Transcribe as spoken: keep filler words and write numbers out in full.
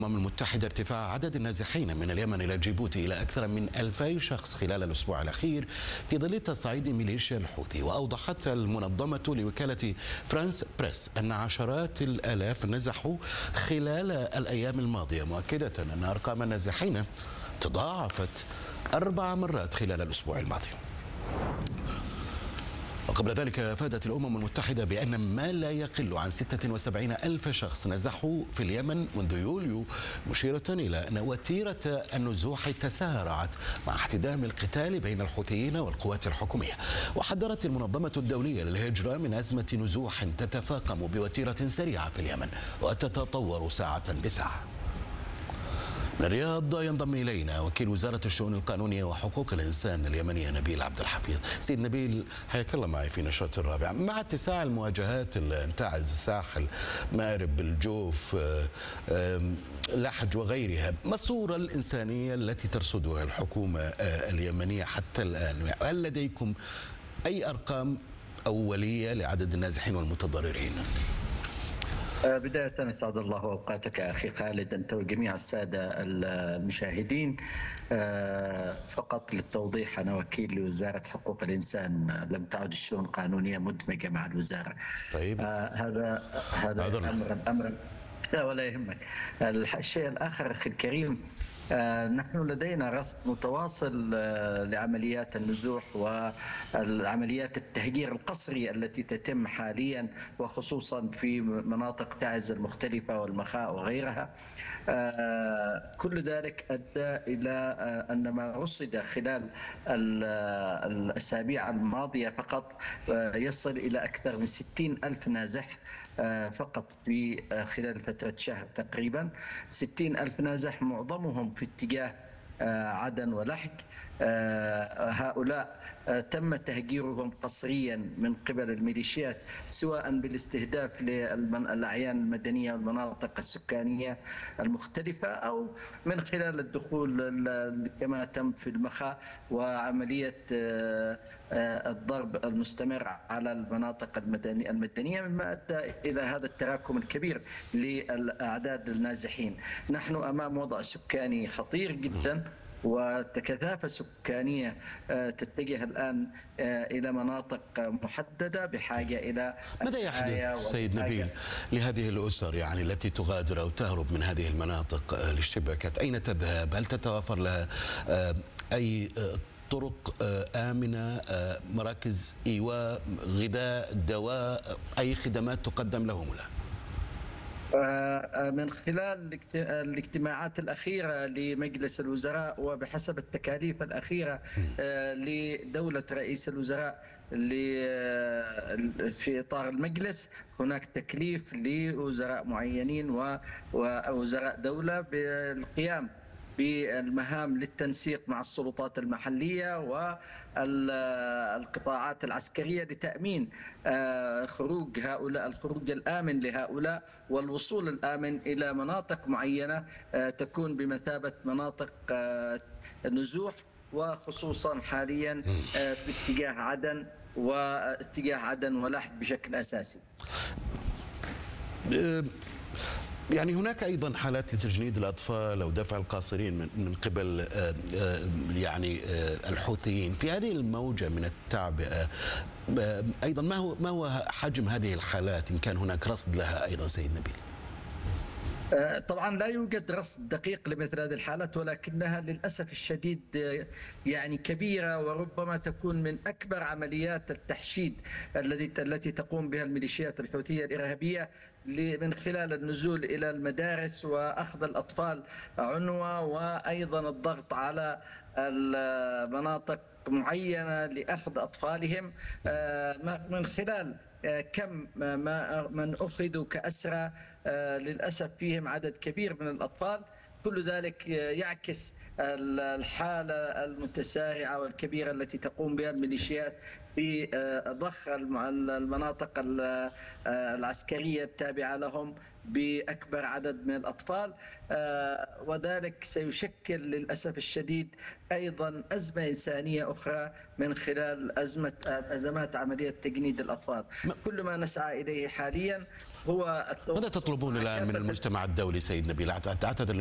الأمم المتحدة ارتفاع عدد النازحين من اليمن إلى جيبوتي إلى أكثر من ألفي شخص خلال الأسبوع الأخير في ظل تصعيد ميليشيا الحوثي. وأوضحت المنظمة لوكالة فرانس بريس أن عشرات الآلاف نزحوا خلال الأيام الماضية، مؤكدة أن أرقام النازحين تضاعفت أربع مرات خلال الأسبوع الماضي. وقبل ذلك أفادت الأمم المتحدة بأن ما لا يقل عن ستة وسبعين ألف شخص نزحوا في اليمن منذ يوليو، مشيرة إلى أن وتيرة النزوح تسارعت مع احتدام القتال بين الحوثيين والقوات الحكومية. وحذرت المنظمة الدولية للهجرة من أزمة نزوح تتفاقم بوتيرة سريعة في اليمن وتتطور ساعة بساعة. من الرياض ينضم إلينا وكيل وزارة الشؤون القانونية وحقوق الإنسان اليمنية نبيل عبد الحفيظ. سيد نبيل، حياك الله معي في نشرة الرابع. مع اتساع المواجهات اللي انتعز الساحل، مأرب، الجوف، لحج وغيرها، ما الصورة الإنسانية التي ترصدها الحكومة اليمنية حتى الآن؟ هل لديكم أي أرقام أولية لعدد النازحين والمتضررين؟ بداية أسعد الله أوقاتك أخي خالد أنت وجميع السادة المشاهدين. فقط للتوضيح، أنا وكيل لوزارة حقوق الإنسان، لم تعد الشؤون القانونية مدمجة مع الوزارة. طيب. آه هذا هذا أمر أمر لا ولا يهمك. الشيء الآخر أخي الكريم، آه نحن لدينا رصد متواصل آه لعمليات النزوح والعمليات التهجير القسري التي تتم حاليا، وخصوصا في مناطق تعز المختلفة والمخاء وغيرها. آه كل ذلك أدى إلى آه أن ما رصد خلال الأسابيع الماضية فقط آه يصل إلى أكثر من ستين ألف نازح فقط في خلال فترة شهر تقريبا. ستين ألف نازح، معظمهم في اتجاه عدن ولحج. هؤلاء تم تهجيرهم قسريا من قبل الميليشيات، سواء بالاستهداف للأعيان المدنية والمناطق السكانية المختلفة، أو من خلال الدخول كما تم في المخاء وعملية الضرب المستمر على المناطق المدنية، مما أدى إلى هذا التراكم الكبير للأعداد النازحين. نحن أمام وضع سكاني خطير جدا، وكثافة سكانية تتجه الآن إلى مناطق محددة بحاجة إلى ماذا يحدث سيد نبيل لهذه الأسر يعني التي تغادر أو تهرب من هذه المناطق للاشتباكات؟ أين تذهب؟ هل تتوافر لها أي طرق آمنة، مراكز إيواء، غذاء، دواء، أي خدمات تقدم لهم لا؟ من خلال الاجتماعات الأخيرة لمجلس الوزراء وبحسب التكاليف الأخيرة لدولة رئيس الوزراء في إطار المجلس، هناك تكليف لوزراء معينين ووزراء دولة بالقيام بالمهام للتنسيق مع السلطات المحلية والقطاعات العسكرية لتأمين خروج هؤلاء، الخروج الآمن لهؤلاء، والوصول الآمن إلى مناطق معينة تكون بمثابة مناطق النزوح، وخصوصا حاليا في اتجاه عدن واتجاه عدن ولحج بشكل أساسي. يعني هناك أيضا حالات لتجنيد الأطفال أو دفع القاصرين من قبل يعني الحوثيين. في هذه الموجة من التعبئة أيضا ما هو ما هو حجم هذه الحالات، إن كان هناك رصد لها أيضا سيد نبيل؟ طبعا لا يوجد رصد دقيق لمثل هذه الحالات، ولكنها للأسف الشديد يعني كبيرة، وربما تكون من أكبر عمليات التحشيد التي التي تقوم بها الميليشيات الحوثية الإرهابية من خلال النزول إلى المدارس وأخذ الأطفال عنوة، وأيضا الضغط على المناطق معينة لأخذ أطفالهم من خلال كم ما من أخذوا كأسرى. للأسف فيهم عدد كبير من الأطفال، كل ذلك يعكس الحالة المتسارعة والكبيرة التي تقوم بها الميليشيات في ضخ المناطق العسكرية التابعة لهم بأكبر عدد من الأطفال، وذلك سيشكل للأسف الشديد أيضا أزمة إنسانية أخرى من خلال أزمة أزمات عملية تجنيد الأطفال. كل ما نسعى إليه حاليا هو ماذا تطلبون الآن من المجتمع الدولي سيد نبيل؟ أعتقد